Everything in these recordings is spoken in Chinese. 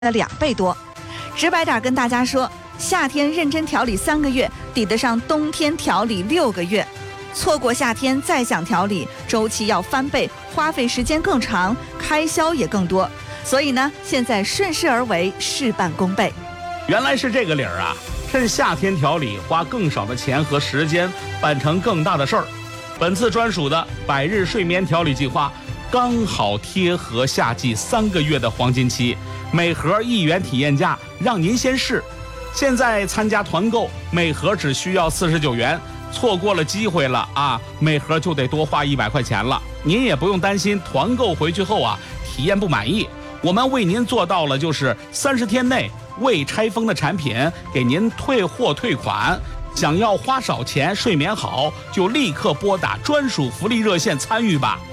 的2倍多。直白点跟大家说，夏天认真调理3个月，抵得上冬天调理6个月。错过夏天再想调理，周期要翻倍，花费时间更长，开销也更多。所以呢，现在顺势而为，事半功倍。 原来是这个理儿啊！趁夏天调理，花更少的钱和时间，办成更大的事儿。本次专属的100日睡眠调理计划，刚好贴合夏季3个月的黄金期，每盒1元体验价，让您先试。现在参加团购，每盒只需要49元。错过了机会了啊，每盒就得多花100块钱了。您也不用担心团购回去后啊体验不满意，我们为您做到了，就是30天内未拆封的产品给您退货退款。想要花少钱睡眠好，就立刻拨打专属福利热线参与吧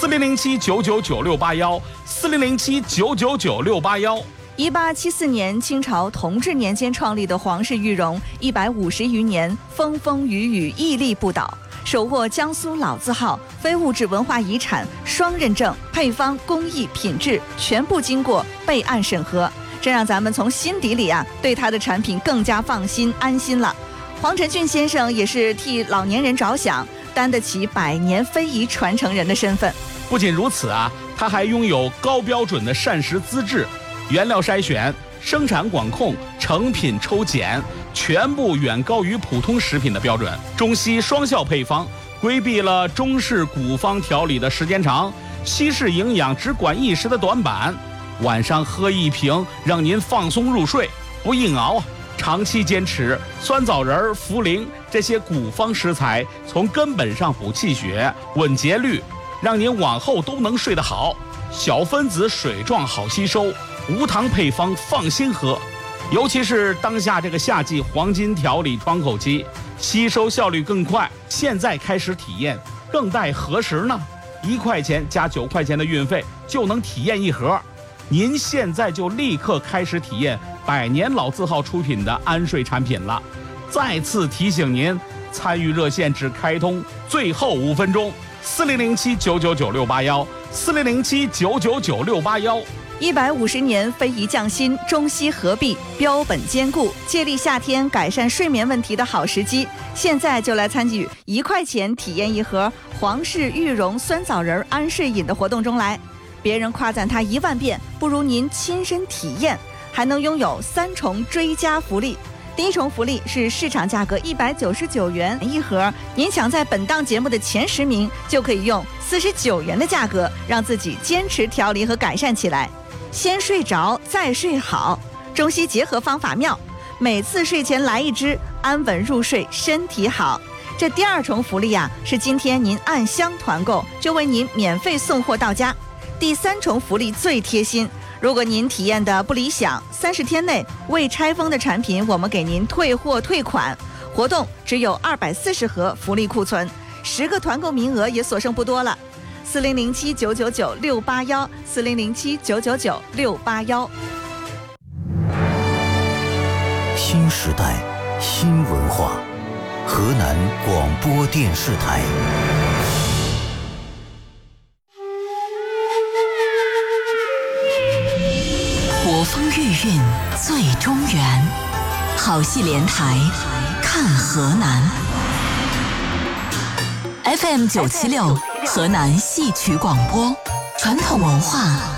，4007-999-681，4007-999-681。 1874年清朝同治年间创立的皇氏玉荣，150余年风风雨雨屹立不倒，手获江苏老字号、非物质文化遗产双认证，配方、工艺、品质全部经过备案审核，这让咱们从心底里对他的产品更加放心安心了。黄承俊先生也是替老年人着想，担得起100年非遗传承人的身份。 不仅如此他还拥有高标准的膳食资质，原料筛选、生产管控、成品抽检，全部远高于普通食品的标准。中西双效配方，规避了中式古方调理的时间长，西式营养只管一时的短板。晚上喝1瓶，让您放松入睡，不硬熬。长期坚持酸枣仁、茯苓这些古方食材，从根本上补气血、稳节律，让您往后都能睡得好。小分子水状好吸收，无糖配方放心喝。尤其是当下这个夏季黄金调理窗口期，吸收效率更快。现在开始体验，更待何时呢？1块钱加9块钱的运费就能体验1盒。您现在就立刻开始体验100年老字号出品的安睡产品了。再次提醒您，参与热线只开通最后5分钟，4007-999-681，4007-999-681。 150年非遗匠心，中西合璧，标本兼顾，借力夏天改善睡眠问题的好时机。现在就来参与1块钱体验1盒皇氏玉荣酸枣仁安睡饮的活动中来。别人夸赞它1万遍，不如您亲身体验，还能拥有3重追加福利。第1重福利是市场价格199元1盒，您抢在本档节目的前10名，就可以用49元的价格，让自己坚持调理和改善起来。先睡着再睡好，中西结合方法妙，每次睡前来1支，安稳入睡，身体好。这第2重福利是今天您按箱团购，就为您免费送货到家。第3重福利最贴心，如果您体验的不理想，30天内未拆封的产品，我们给您退货退款。活动只有240盒福利库存，10个团购名额也所剩不多了。4007-999-681， 4007-999-681。 新时代，新文化，河南广播电视台。 国风韵韵最中原，好戏连台看河南。FM 976河南戏曲广播，传统文化